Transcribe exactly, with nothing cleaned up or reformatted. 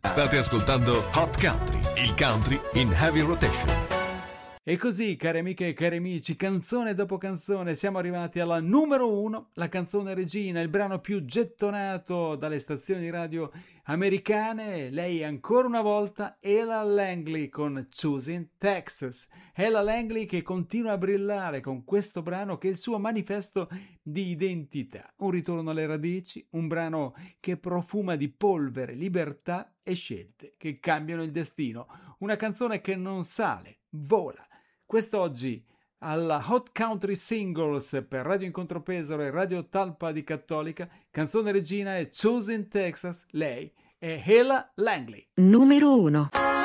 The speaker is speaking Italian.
State ascoltando Hot Country, il country in heavy rotation. E così, cari amiche e cari amici, canzone dopo canzone, siamo arrivati alla numero uno, la canzone regina, il brano più gettonato dalle stazioni radio americane. Lei ancora una volta, Ella Langley con Choosing Texas. Ella Langley che continua a brillare con questo brano che è il suo manifesto di identità. Un ritorno alle radici, un brano che profuma di polvere, libertà e scelte che cambiano il destino. Una canzone che non sale, vola. Quest'oggi alla Hot Country Singles per Radio Incontro Pesaro e Radio Talpa di Cattolica, canzone regina è Choosing Texas, lei è Ella Langley. Numero uno.